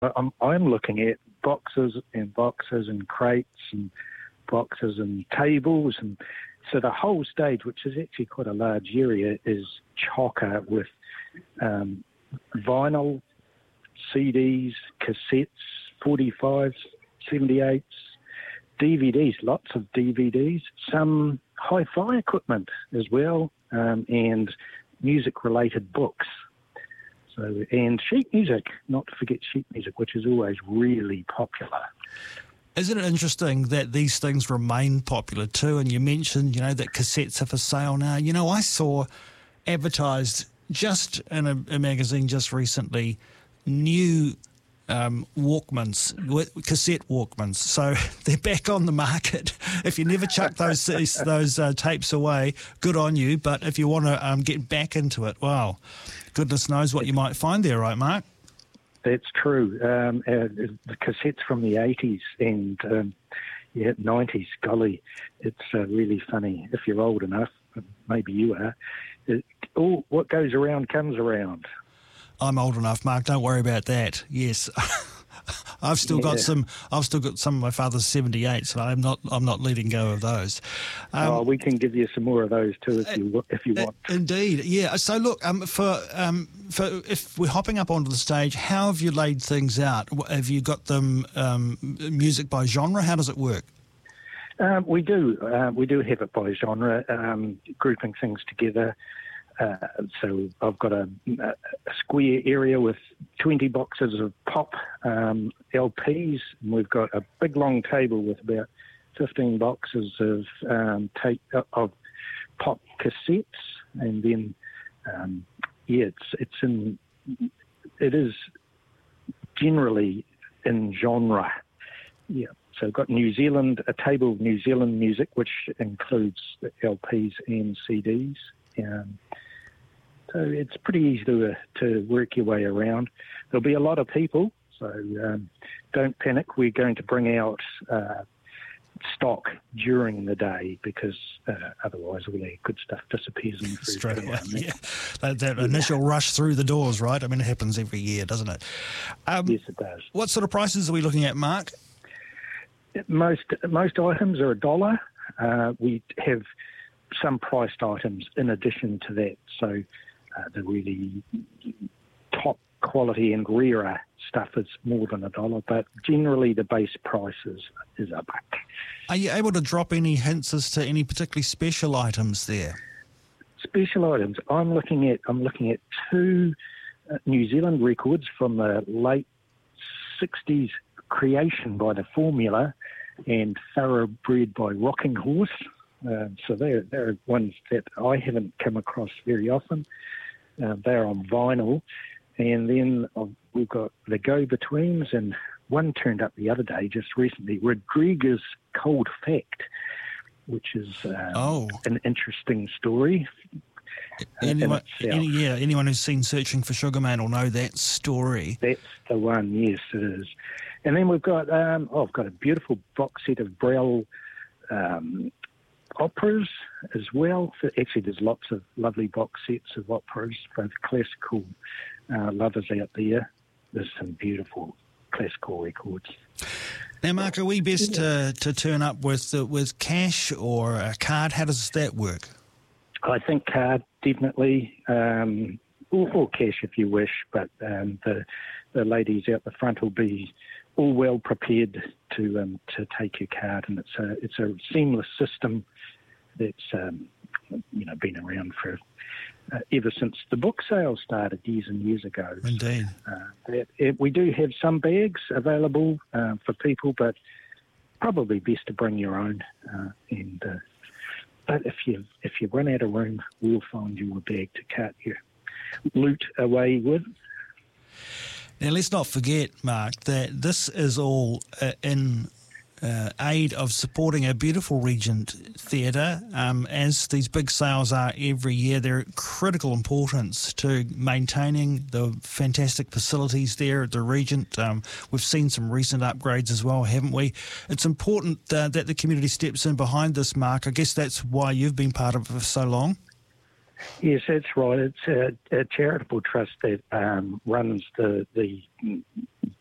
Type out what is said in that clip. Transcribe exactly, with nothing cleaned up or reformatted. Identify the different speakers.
Speaker 1: I'm, I'm looking at boxes and boxes and crates and boxes and tables, and so the whole stage, which is actually quite a large area, is chocker with um, vinyl, C Ds, cassettes, forty-fives, seventy-eights, D V Ds, lots of D V Ds, some hi-fi equipment as well, um, and music-related books. So, and sheet music, not to forget sheet music, which is always really popular.
Speaker 2: Isn't it interesting that these things remain popular too? And you mentioned, you know, that cassettes are for sale now. You know, I saw advertised just in a, a magazine just recently, new um, Walkmans, cassette Walkmans. So they're back on the market. If you never chuck those those uh, tapes away, good on you. But if you want to um, get back into it, wow, goodness knows what you might find there, right, Mark?
Speaker 1: That's true. Um, uh, the cassettes from the eighties and um, yeah, nineties, golly, it's uh, really funny. If you're old enough, maybe you are, it, all what goes around comes around.
Speaker 2: I'm old enough, Mark. Don't worry about that. Yes, I've still yeah. got some. I've still got some of my father's seventy-eights, and I'm not. I'm not letting go of those. Um,
Speaker 1: oh, we can give you some more of those too if you if you want.
Speaker 2: Indeed, yeah. So look, um, for um, for if we're hopping up onto the stage, how have you laid things out? Have you got them um, music by genre? How does it work?
Speaker 1: Um, we do. Uh, we do have it by genre, um, grouping things together. Uh, so I've got a, a square area with twenty boxes of pop um, L Ps, and we've got a big long table with about fifteen boxes of um, tape of pop cassettes, and then um, yeah, it's it's in it is generally in genre. Yeah, so I've got New Zealand, a table of New Zealand music, which includes the L Ps and C Ds. Um, so it's pretty easy to, uh, to work your way around. There'll be a lot of people, so um, don't panic. We're going to bring out uh, stock during the day because uh, otherwise all that good stuff disappears in the food.
Speaker 2: Straight away, yeah. That, that yeah. initial rush through the doors, right? I mean, it happens every year, doesn't it? Um,
Speaker 1: yes, it does.
Speaker 2: What sort of prices are we looking at, Mark?
Speaker 1: Most, most items are a dollar. Uh, we have some priced items in addition to that, so uh, the really top quality and rarer stuff is more than a dollar, but generally the base price is, is a buck.
Speaker 2: Are you able to drop any hints as to any particularly special items there?
Speaker 1: Special items. I'm looking at I'm looking at two uh, New Zealand records from the late sixties, creation by the Formula and thoroughbred by Rocking Horse. Uh, so they're, they're ones that I haven't come across very often. Uh, they're on vinyl. And then uh, we've got the Go-Betweens, and one turned up the other day, just recently, Rodriguez Cold Fact, which is um,
Speaker 2: oh.
Speaker 1: an interesting story.
Speaker 2: Anyone, any, yeah, anyone who's seen Searching for Sugar Man will know that story.
Speaker 1: That's the one, yes, it is. And then we've got, um, oh, I've got a beautiful box set of Brel um, operas as well. Actually, there's lots of lovely box sets of operas, both classical uh, lovers out there. There's some beautiful classical records.
Speaker 2: Now, Mark, are we best to, to turn up with uh, with cash or a card? How does that work?
Speaker 1: I think card, definitely, um, or, or cash if you wish, but um, the the ladies out the front will be all well prepared to um, to take your card, and it's a it's a seamless system that's um, you know been around for uh, ever since the book sale started years and years ago.
Speaker 2: Indeed,
Speaker 1: uh, that, it, we do have some bags available uh, for people, but probably best to bring your own. Uh, and uh, but if you if you run out of room, we'll find you a bag to cart your loot away with.
Speaker 2: Now, let's not forget, Mark, that this is all uh, in uh, aid of supporting a beautiful Regent Theatre. Um, as these big sales are every year, they're critical importance to maintaining the fantastic facilities there at the Regent. Um, we've seen some recent upgrades as well, haven't we? It's important uh, that the community steps in behind this, Mark. I guess that's why you've been part of it for so long.
Speaker 1: Yes, that's right. It's a, a charitable trust that um, runs the the